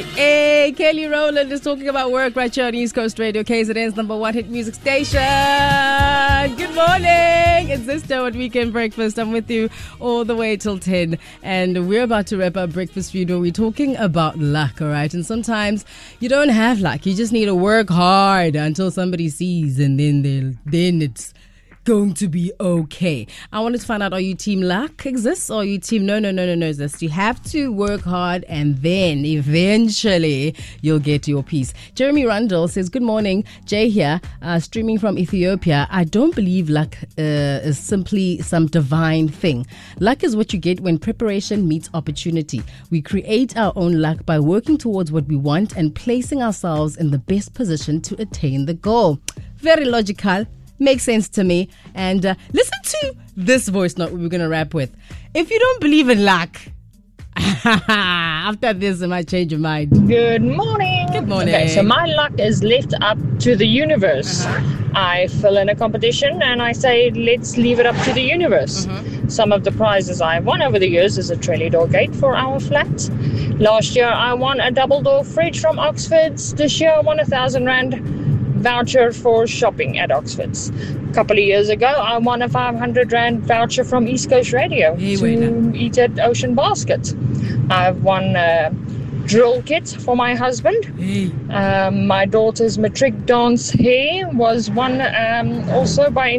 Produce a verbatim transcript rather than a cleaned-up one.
Hey, Kelly Rowland is talking about work right here on East Coast Radio, K Z N's number one hit music station. Good morning. It's this day at Weekend Breakfast. I'm with you all the way till ten. And we're about to wrap up Breakfast Video. We're talking about luck, all right? And sometimes you don't have luck. You just need to work hard until somebody sees, and then they'll, then it's going to be okay. I wanted to find out, are you team luck exists or are you team no, no, no, no, no exists? You have to work hard and then eventually you'll get your piece. Jeremy Rundle says, good morning. Jay here, uh, streaming from Ethiopia. I don't believe luck uh, is simply some divine thing. Luck is what you get when preparation meets opportunity. We create our own luck by working towards what we want and placing ourselves in the best position to attain the goal. Very logical. Makes sense to me. And uh, listen to this voice note we're going to wrap with. If you don't believe in luck, after this, I might change your mind. Good morning. Good morning. Okay, so my luck is left up to the universe. Uh-huh. I fill in a competition and I say, let's leave it up to the universe. Uh-huh. Some of the prizes I've won over the years is a trellis door gate for our flat. Last year, I won a double door fridge from Oxford's. This year, I won a thousand rand voucher for shopping at Oxford's. A couple of years ago, I won a five hundred rand voucher from East Coast Radio hey, to eat at Ocean Basket. I've won a drill kit for my husband. Hey. Um, my daughter's matric dance hair was won um, also by